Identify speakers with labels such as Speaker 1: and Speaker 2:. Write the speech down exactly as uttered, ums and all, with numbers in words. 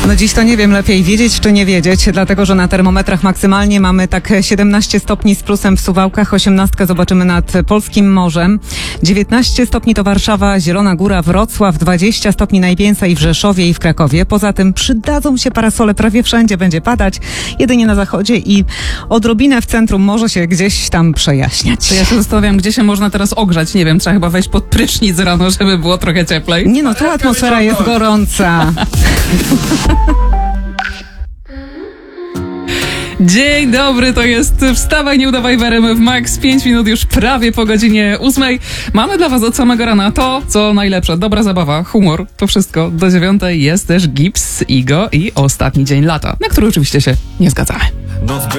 Speaker 1: No dziś to nie wiem, lepiej wiedzieć czy nie wiedzieć, dlatego że na termometrach maksymalnie mamy tak siedemnaście stopni z plusem w Suwałkach, osiemnaście zobaczymy nad Polskim Morzem, dziewiętnaście stopni to Warszawa, Zielona Góra, Wrocław, dwadzieścia stopni najwięcej w Rzeszowie i w Krakowie. Poza tym przydadzą się parasole, prawie wszędzie będzie padać, jedynie na zachodzie i odrobinę w centrum może się gdzieś tam przejaśniać.
Speaker 2: To ja się zastanawiam, gdzie się można teraz ogrzać. Nie wiem, trzeba chyba wejść pod prysznic rano, żeby było trochę cieplej.
Speaker 1: Nie no, tu atmosfera jest gorąca.
Speaker 2: Dzień dobry, to jest Wstawaj, nie udawaj w R M F Max. Pięć minut już prawie po godzinie ósmej. Mamy dla was od samego rana to, co najlepsze. Dobra zabawa, humor, to wszystko. Do dziewiątej jest też Gips, Igo i ostatni dzień lata, na który oczywiście się nie zgadzamy.